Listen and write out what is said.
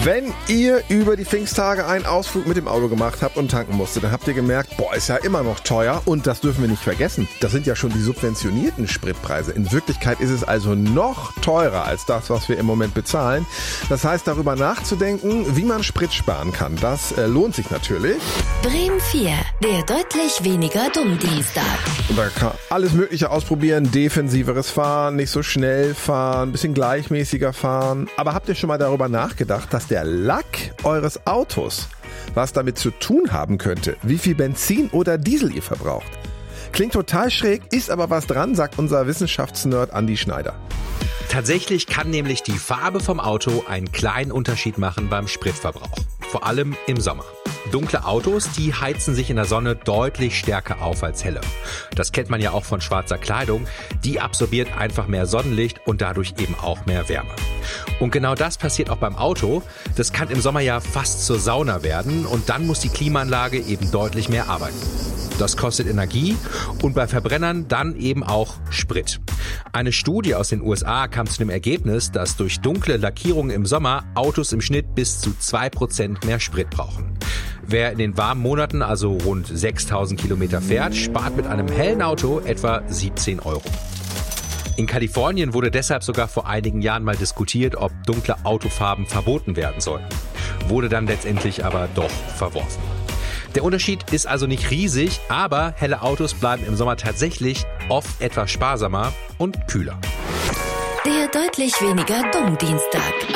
Wenn ihr über die Pfingsttage einen Ausflug mit dem Auto gemacht habt und tanken musstet, dann habt ihr gemerkt, ist ja immer noch teuer und das dürfen wir nicht vergessen. Das sind ja schon die subventionierten Spritpreise. In Wirklichkeit ist es also noch teurer als das, was wir im Moment bezahlen. Das heißt, darüber nachzudenken, wie man Sprit sparen kann, das lohnt sich natürlich. Bremen 4, der deutlich weniger Dummdienstag. Und da kann alles Mögliche ausprobieren, defensiveres Fahren, nicht so schnell fahren, ein bisschen gleichmäßiger fahren. Aber habt ihr schon mal darüber nachgedacht, dass der Lack eures Autos was damit zu tun haben könnte, wie viel Benzin oder Diesel ihr verbraucht? Klingt total schräg, ist aber was dran, sagt unser Wissenschaftsnerd Andi Schneider. Tatsächlich kann nämlich die Farbe vom Auto einen kleinen Unterschied machen beim Spritverbrauch. Vor allem im Sommer. Dunkle Autos, die heizen sich in der Sonne deutlich stärker auf als helle. Das kennt man ja auch von schwarzer Kleidung. Die absorbiert einfach mehr Sonnenlicht und dadurch eben auch mehr Wärme. Und genau das passiert auch beim Auto. Das kann im Sommer ja fast zur Sauna werden und dann muss die Klimaanlage eben deutlich mehr arbeiten. Das kostet Energie und bei Verbrennern dann eben auch Sprit. Eine Studie aus den USA kam zu dem Ergebnis, dass durch dunkle Lackierungen im Sommer Autos im Schnitt bis zu 2% mehr Sprit brauchen. Wer in den warmen Monaten also rund 6.000 Kilometer fährt, spart mit einem hellen Auto etwa 17 €. In Kalifornien wurde deshalb sogar vor einigen Jahren mal diskutiert, ob dunkle Autofarben verboten werden sollten. Wurde dann letztendlich aber doch verworfen. Der Unterschied ist also nicht riesig, aber helle Autos bleiben im Sommer tatsächlich oft etwas sparsamer und kühler. Der deutlich weniger Dummdienstag.